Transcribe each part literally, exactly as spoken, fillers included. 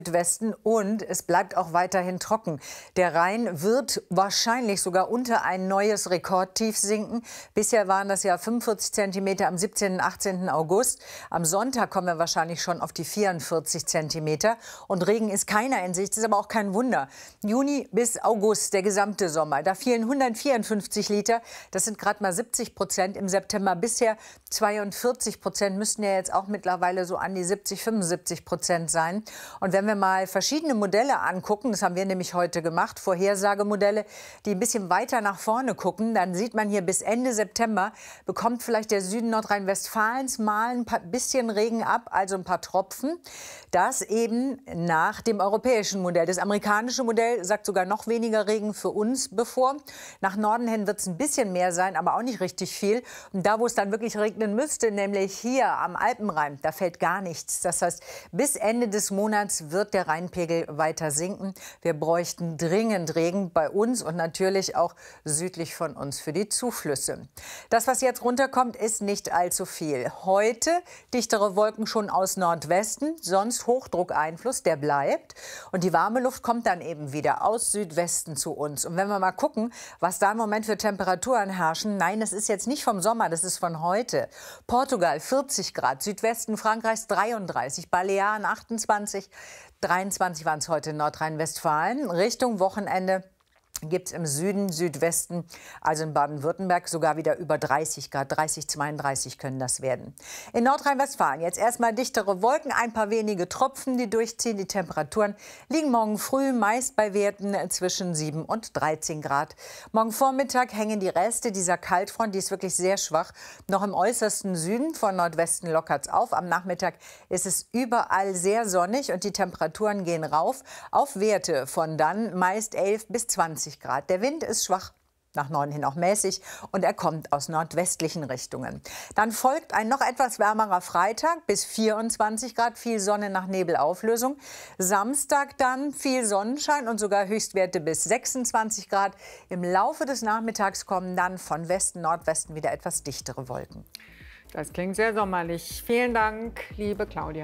Westen und es bleibt auch weiterhin trocken. Der Rhein wird wahrscheinlich sogar unter ein neues Rekordtief sinken. Bisher waren das ja fünfundvierzig Zentimeter am siebzehnten und achtzehnten August. Am Sonntag kommen wir wahrscheinlich schon auf die vierundvierzig Zentimeter. Und Regen ist keiner in Sicht. Das ist aber auch kein Wunder. Juni bis August, der gesamte Sommer. Da fielen hundertvierundfünfzig Liter. Das sind gerade mal siebzig Prozent. Im September bisher zweiundvierzig Prozent. Müssten ja jetzt auch mittlerweile so an die siebzig, fünfundsiebzig Prozent sein. Und wenn wir mal verschiedene Modelle angucken, das haben wir nämlich heute gemacht, Vorhersagemodelle, die ein bisschen weiter nach vorne gucken, dann sieht man hier bis Ende September bekommt vielleicht der Süden Nordrhein-Westfalens mal ein paar bisschen Regen ab, also ein paar Tropfen. Das eben nach dem europäischen Modell. Das amerikanische Modell sagt sogar noch weniger Regen für uns bevor. Nach Norden hin wird es ein bisschen mehr sein, aber auch nicht richtig viel. Und da, wo es dann wirklich regnen müsste, nämlich hier am Alpenrhein, da fällt gar nichts. Das heißt, bis Ende des Monats wird der Rheinpegel weiter sinken. Wir bräuchten dringend Regen bei uns und natürlich auch südlich von uns für die Zuflüsse. Das, was jetzt runterkommt, ist nicht allzu viel. Heute dichtere Wolken schon aus Nordwesten, sonst Hochdruckeinfluss, der bleibt. Und die warme Luft kommt dann eben wieder aus Südwesten zu uns. Und wenn wir mal gucken, was da im Moment für Temperaturen herrschen, nein, das ist jetzt nicht vom Sommer, das ist von heute. Portugal vierzig Grad, Südwesten Frankreichs dreiunddreißig, Balearen achtundzwanzig, dreiundzwanzig waren es heute in Nordrhein-Westfalen. Richtung Wochenende gibt es im Süden, Südwesten, also in Baden-Württemberg, sogar wieder über dreißig Grad. dreißig, zweiunddreißig können das werden. In Nordrhein-Westfalen jetzt erstmal dichtere Wolken, ein paar wenige Tropfen, die durchziehen. Die Temperaturen liegen morgen früh meist bei Werten zwischen sieben und dreizehn Grad. Morgen Vormittag hängen die Reste dieser Kaltfront, die ist wirklich sehr schwach, noch im äußersten Süden. Von Nordwesten lockert es auf. Am Nachmittag ist es überall sehr sonnig und die Temperaturen gehen rauf auf Werte von dann meist elf bis zwanzig Grad. Der Wind ist schwach, nach Norden hin auch mäßig und er kommt aus nordwestlichen Richtungen. Dann folgt ein noch etwas wärmerer Freitag bis vierundzwanzig Grad, viel Sonne nach Nebelauflösung. Samstag dann viel Sonnenschein und sogar Höchstwerte bis sechsundzwanzig Grad. Im Laufe des Nachmittags kommen dann von Westen, Nordwesten wieder etwas dichtere Wolken. Das klingt sehr sommerlich. Vielen Dank, liebe Claudia.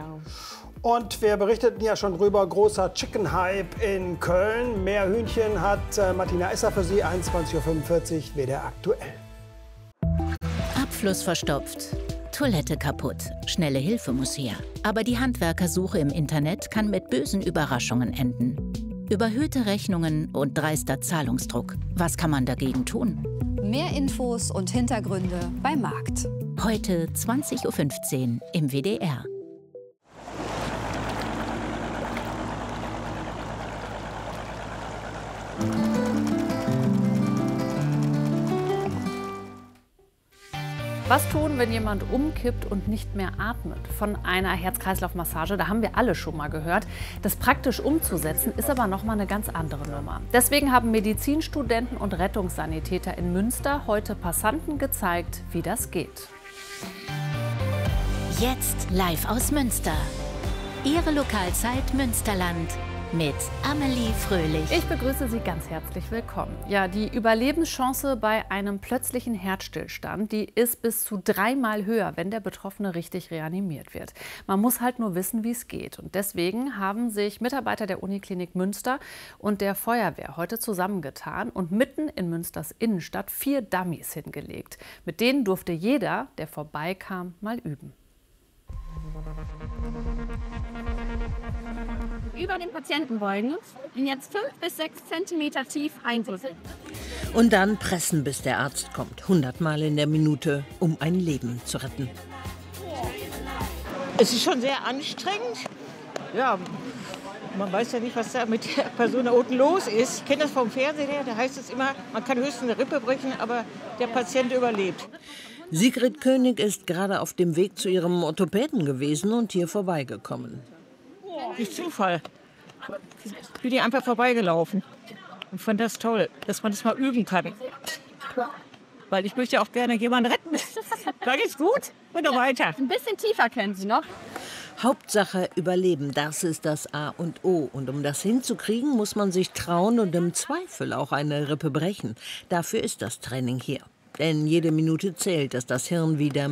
Und wir berichteten ja schon drüber, großer Chicken-Hype in Köln. Mehr Hühnchen hat äh, Martina Esser für Sie, einundzwanzig Uhr fünfundvierzig, W D R aktuell. Abfluss verstopft, Toilette kaputt, schnelle Hilfe muss her. Aber die Handwerkersuche im Internet kann mit bösen Überraschungen enden. Überhöhte Rechnungen und dreister Zahlungsdruck. Was kann man dagegen tun? Mehr Infos und Hintergründe beim Markt. Heute zwanzig Uhr fünfzehn im W D R. Was tun, wenn jemand umkippt und nicht mehr atmet? Von einer Herz-Kreislauf-Massage, da haben wir alle schon mal gehört. Das praktisch umzusetzen ist aber noch mal eine ganz andere Nummer. Deswegen haben Medizinstudenten und Rettungssanitäter in Münster heute Passanten gezeigt, wie das geht. Jetzt live aus Münster. Ihre Lokalzeit Münsterland. Mit Amelie Fröhlich. Ich begrüße Sie ganz herzlich willkommen. Ja, die Überlebenschance bei einem plötzlichen Herzstillstand, die ist bis zu dreimal höher, wenn der Betroffene richtig reanimiert wird. Man muss halt nur wissen, wie es geht. Und deswegen haben sich Mitarbeiter der Uniklinik Münster und der Feuerwehr heute zusammengetan und mitten in Münsters Innenstadt vier Dummies hingelegt. Mit denen durfte jeder, der vorbeikam, mal üben. Über den Patienten beugen, ihn jetzt fünf bis sechs Zentimeter tief eindrücken. Und dann pressen, bis der Arzt kommt. hundertmal in der Minute, um ein Leben zu retten. Es ist schon sehr anstrengend. Ja, man weiß ja nicht, was da mit der Person da unten los ist. Ich kenne das vom Fernsehen her, da heißt es immer, man kann höchstens eine Rippe brechen, aber der Patient überlebt. Sigrid König ist gerade auf dem Weg zu ihrem Orthopäden gewesen und hier vorbeigekommen. Durch Zufall. Ich bin hier einfach vorbeigelaufen und fand das toll, dass man das mal üben kann. Weil ich möchte auch gerne jemanden retten. Sag ich gut? Und noch weiter. Ein bisschen tiefer können Sie noch. Hauptsache überleben, das ist das A und O. Und um das hinzukriegen, muss man sich trauen und im Zweifel auch eine Rippe brechen. Dafür ist das Training hier. Denn jede Minute zählt, dass das Hirn wieder